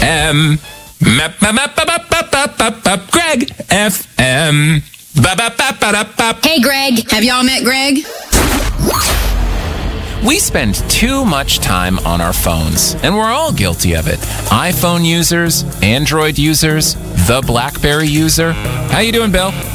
FM. Greg FM. Hey, Greg. Have y'all met Greg? We spend too much time on our phones, and we're all guilty of it. iPhone users, Android users, the BlackBerry user. How you doing, Bill?